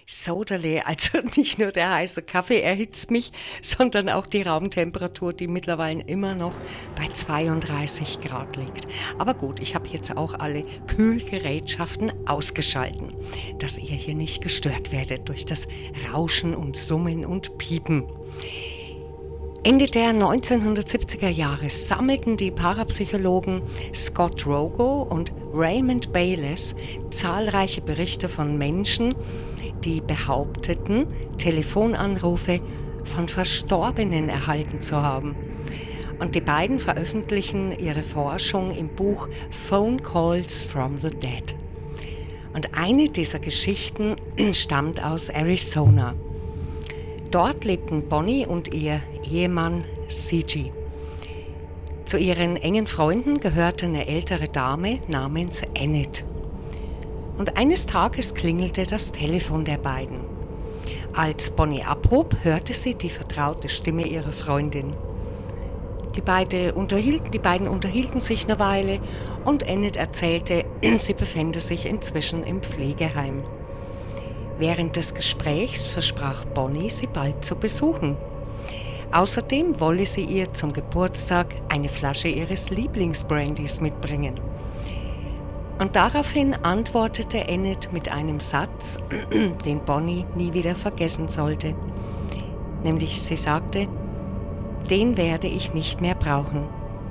Soderle, also nicht nur der heiße Kaffee erhitzt mich, sondern auch die Raumtemperatur, die mittlerweile immer noch bei 32 Grad liegt. Aber gut, ich habe jetzt auch alle Kühlgerätschaften ausgeschalten, dass ihr hier nicht gestört werdet durch das Rauschen und Summen und Piepen. Ende der 1970er Jahre sammelten die Parapsychologen Scott Rogo und Raymond Bayless zahlreiche Berichte von Menschen, die behaupteten, Telefonanrufe von Verstorbenen erhalten zu haben. Und die beiden veröffentlichen ihre Forschung im Buch Phone Calls from the Dead. Und eine dieser Geschichten stammt aus Arizona. Dort lebten Bonnie und ihr Ehemann C.G. Zu ihren engen Freunden gehörte eine ältere Dame namens Enid. Und eines Tages klingelte das Telefon der beiden. Als Bonnie abhob, hörte sie die vertraute Stimme ihrer Freundin. Die beiden unterhielten sich eine Weile und Enid erzählte, sie befände sich inzwischen im Pflegeheim. Während des Gesprächs versprach Bonnie, sie bald zu besuchen. Außerdem wolle sie ihr zum Geburtstag eine Flasche ihres Lieblingsbrandys mitbringen. Und daraufhin antwortete Enid mit einem Satz, den Bonnie nie wieder vergessen sollte. Nämlich sie sagte, den werde ich nicht mehr brauchen.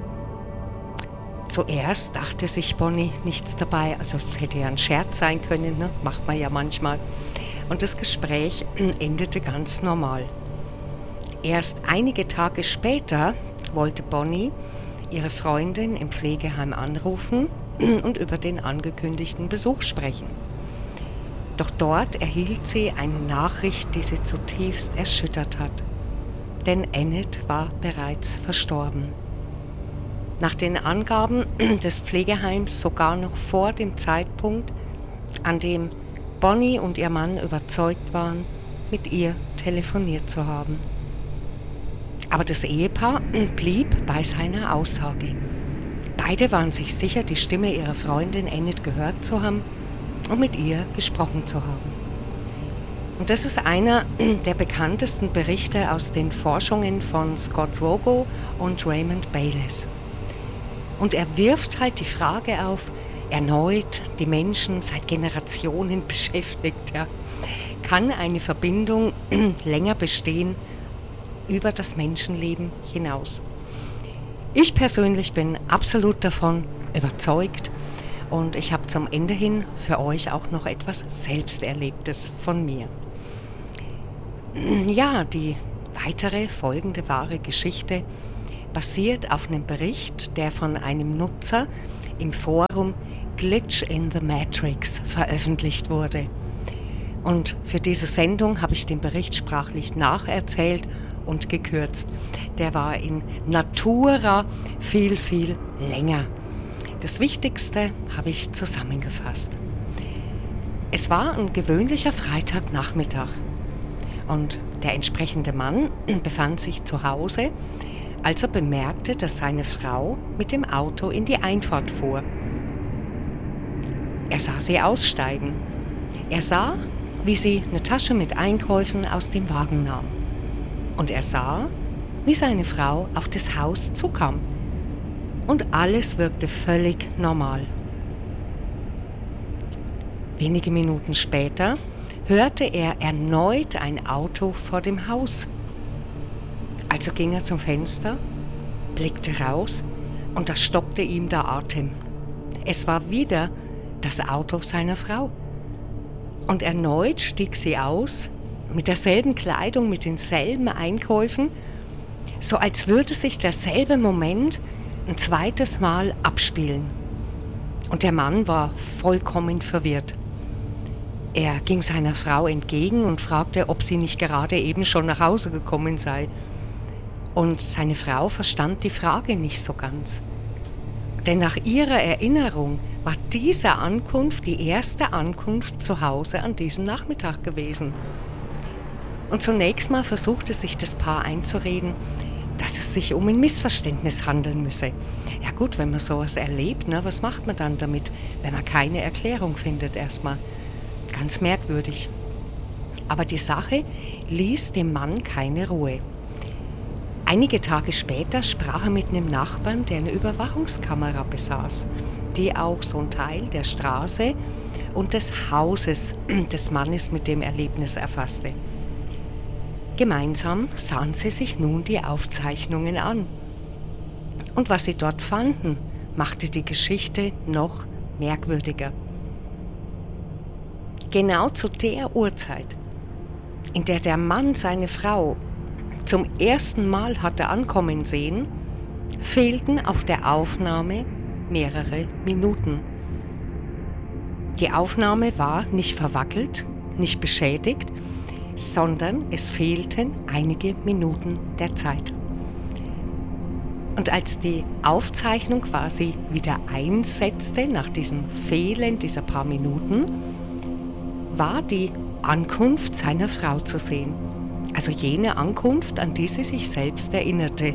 Zuerst dachte sich Bonnie nichts dabei, also es hätte ja ein Scherz sein können, ne? Macht man ja manchmal. Und das Gespräch endete ganz normal. Erst einige Tage später wollte Bonnie ihre Freundin im Pflegeheim anrufen und über den angekündigten Besuch sprechen. Doch dort erhielt sie eine Nachricht, die sie zutiefst erschüttert hat. Denn Enid war bereits verstorben. Nach den Angaben des Pflegeheims sogar noch vor dem Zeitpunkt, an dem Bonnie und ihr Mann überzeugt waren, mit ihr telefoniert zu haben. Aber das Ehepaar blieb bei seiner Aussage. Beide waren sich sicher, die Stimme ihrer Freundin Enid gehört zu haben und mit ihr gesprochen zu haben. Und das ist einer der bekanntesten Berichte aus den Forschungen von Scott Rogo und Raymond Bayless. Und er wirft halt die Frage auf, erneut die Menschen seit Generationen beschäftigt. Ja. Kann eine Verbindung länger bestehen über das Menschenleben hinaus? Ich persönlich bin absolut davon überzeugt und ich habe zum Ende hin für euch auch noch etwas Selbsterlebtes von mir. Ja, die weitere folgende wahre Geschichte basiert auf einem Bericht, der von einem Nutzer im Forum Glitch in the Matrix veröffentlicht wurde. Und für diese Sendung habe ich den Bericht sprachlich nacherzählt und gekürzt. Der war in Natura viel, viel länger. Das Wichtigste habe ich zusammengefasst. Es war ein gewöhnlicher Freitagnachmittag und der entsprechende Mann befand sich zu Hause, als er bemerkte, dass seine Frau mit dem Auto in die Einfahrt fuhr. Er sah sie aussteigen. Er sah, wie sie eine Tasche mit Einkäufen aus dem Wagen nahm. Und er sah, wie seine Frau auf das Haus zukam. Und alles wirkte völlig normal. Wenige Minuten später hörte er erneut ein Auto vor dem Haus. Also ging er zum Fenster, blickte raus und da stockte ihm der Atem. Es war wieder das Auto seiner Frau. Und erneut stieg sie aus, mit derselben Kleidung, mit denselben Einkäufen, so als würde sich derselbe Moment ein zweites Mal abspielen. Und der Mann war vollkommen verwirrt. Er ging seiner Frau entgegen und fragte, ob sie nicht gerade eben schon nach Hause gekommen sei. Und seine Frau verstand die Frage nicht so ganz. Denn nach ihrer Erinnerung war diese Ankunft die erste Ankunft zu Hause an diesem Nachmittag gewesen. Und zunächst mal versuchte sich das Paar einzureden, dass es sich um ein Missverständnis handeln müsse. Ja gut, wenn man sowas erlebt, ne, was macht man dann damit, wenn man keine Erklärung findet erstmal? Ganz merkwürdig. Aber die Sache ließ dem Mann keine Ruhe. Einige Tage später sprach er mit einem Nachbarn, der eine Überwachungskamera besaß, die auch so einen Teil der Straße und des Hauses des Mannes mit dem Erlebnis erfasste. Gemeinsam sahen sie sich nun die Aufzeichnungen an. Und was sie dort fanden, machte die Geschichte noch merkwürdiger. Genau zu der Uhrzeit, in der der Mann seine Frau zum ersten Mal hatte ankommen sehen, fehlten auf der Aufnahme mehrere Minuten. Die Aufnahme war nicht verwackelt, nicht beschädigt, sondern es fehlten einige Minuten der Zeit. Und als die Aufzeichnung quasi wieder einsetzte, nach diesem Fehlen dieser paar Minuten, war die Ankunft seiner Frau zu sehen. Also jene Ankunft, an die sie sich selbst erinnerte.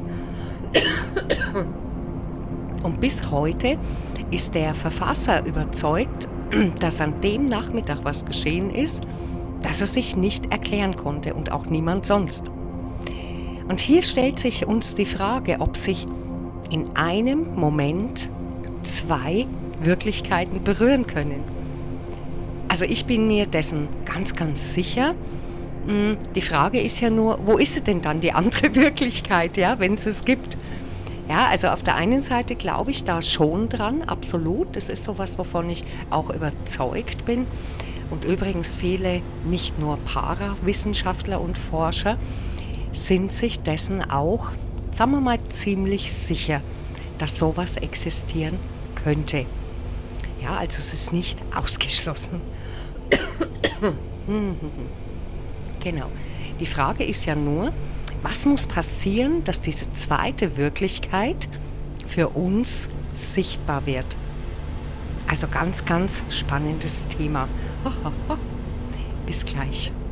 Und bis heute ist der Verfasser überzeugt, dass an dem Nachmittag was geschehen ist, das er sich nicht erklären konnte und auch niemand sonst. Und hier stellt sich uns die Frage, ob sich in einem Moment zwei Wirklichkeiten berühren können. Also ich bin mir dessen ganz, ganz sicher. Die Frage ist ja nur, wo ist denn dann die andere Wirklichkeit, ja, wenn es gibt? Ja, also auf der einen Seite glaube ich da schon dran, absolut. Das ist sowas, wovon ich auch überzeugt bin. Und übrigens viele, nicht nur Parawissenschaftler und Forscher, sind sich dessen auch, sagen wir mal, ziemlich sicher, dass sowas existieren könnte. Ja, also es ist nicht ausgeschlossen. Genau. Die Frage ist ja nur, was muss passieren, dass diese zweite Wirklichkeit für uns sichtbar wird? Also ganz, ganz spannendes Thema. Bis gleich.